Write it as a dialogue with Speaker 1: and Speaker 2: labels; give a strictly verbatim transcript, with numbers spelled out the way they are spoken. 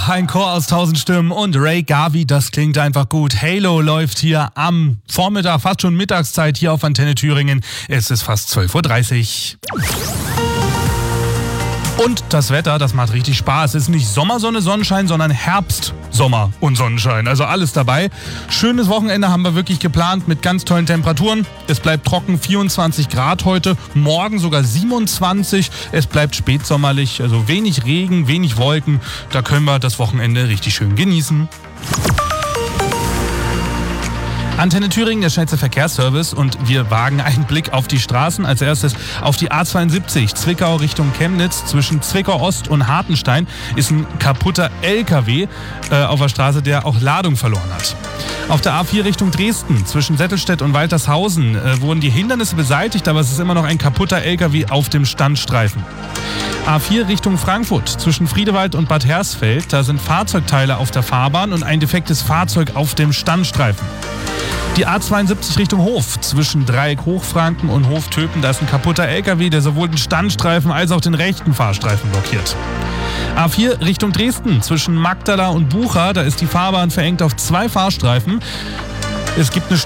Speaker 1: ein Chor aus tausend Stimmen und Ray Garvey, das klingt einfach gut. Halo läuft hier am Vormittag, fast schon Mittagszeit hier auf Antenne Thüringen. Es ist fast zwölf Uhr dreißig. Und das Wetter, das macht richtig Spaß. Es ist nicht Sommersonne, Sonnenschein, sondern Herbst, Sommer und Sonnenschein. Also alles dabei. Schönes Wochenende haben wir wirklich geplant mit ganz tollen Temperaturen. Es bleibt trocken, vierundzwanzig Grad heute. Morgen sogar siebenundzwanzig. Es bleibt spätsommerlich, also wenig Regen, wenig Wolken. Da können wir das Wochenende richtig schön genießen. Antenne Thüringen, der schnellste Verkehrsservice, und wir wagen einen Blick auf die Straßen. Als erstes auf die A zweiundsiebzig, Zwickau Richtung Chemnitz. Zwischen Zwickau Ost und Hartenstein ist ein kaputter L K W äh, auf der Straße, der auch Ladung verloren hat. Auf der A vier Richtung Dresden, zwischen Settelstedt und Waltershausen, äh, wurden die Hindernisse beseitigt, aber es ist immer noch ein kaputter L K W auf dem Standstreifen. A vier Richtung Frankfurt, zwischen Friedewald und Bad Hersfeld, da sind Fahrzeugteile auf der Fahrbahn und ein defektes Fahrzeug auf dem Standstreifen. Die A zweiundsiebzig Richtung Hof, zwischen Dreieck Hochfranken und Hof Töpen, da ist ein kaputter L K W, der sowohl den Standstreifen als auch den rechten Fahrstreifen blockiert. A vier Richtung Dresden, zwischen Magdala und Bucha, da ist die Fahrbahn verengt auf zwei Fahrstreifen. Es gibt eine